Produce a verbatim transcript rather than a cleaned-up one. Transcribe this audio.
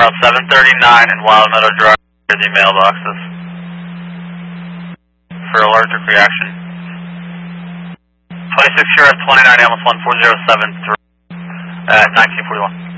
Route seven thirty-nine and Wild Meadow Drive, busy mailboxes for allergic reaction. twenty-six Sheriff twenty-nine, Ambulance one four zero seven three at nineteen forty-one.